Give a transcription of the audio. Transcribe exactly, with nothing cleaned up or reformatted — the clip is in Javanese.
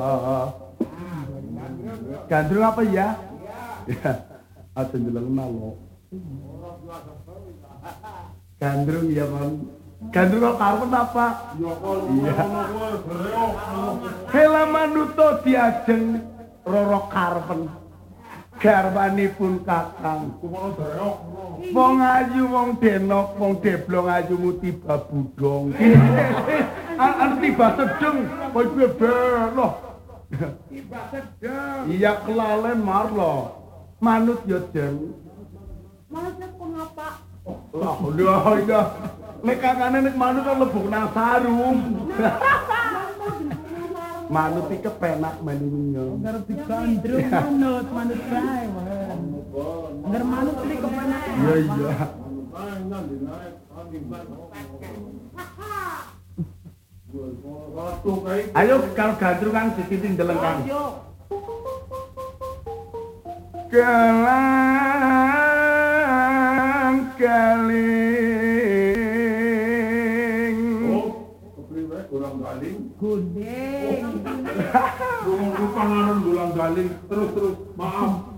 Gandrung apa ya? Ya, ada ndeleng nalo. Gandrung ya, Mon. Gandrung kok karpen apa? Iya. Hela manuto diajeng Roro karpen. Garwanipun Kakang. Wong ayu wong denok wong deblong ayu muti babudong. Anu tiba sedeng, kowe beloh. Tiba sedeng. Iya kelalen marlo. Manut ya, Jeng. Manutnya pengapa? Lah, lho iya. Nek kakane nek manut kan lebok nang sarung. Manut iki kepenak menungnya. Anggar digandrung manut, manut bae wae. Anggar manut iki kepenak. Iya iya. Ayo kalau gandrung kan dititing deleng Kang. Ayo. Kelang kaling. Oh, kepriwe kurang galing? Gundeng. Rumah-rumah ngaran gulang galing terus-terus. Maaf.